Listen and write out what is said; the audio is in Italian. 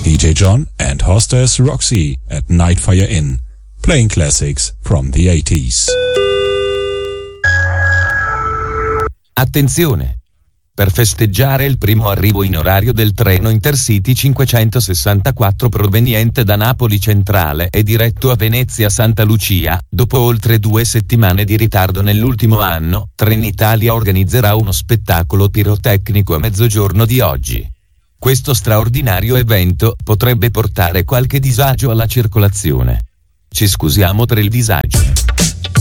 DJ John and hostess Roxy at Nightfire Inn, playing classics from the 80s. Attenzione! Per festeggiare il primo arrivo in orario del treno Intercity 564 proveniente da Napoli Centrale e diretto a Venezia Santa Lucia, dopo oltre 2 settimane di ritardo nell'ultimo anno, Trenitalia organizzerà uno spettacolo pirotecnico a mezzogiorno di oggi. Questo straordinario evento potrebbe portare qualche disagio alla circolazione. Ci scusiamo per il disagio.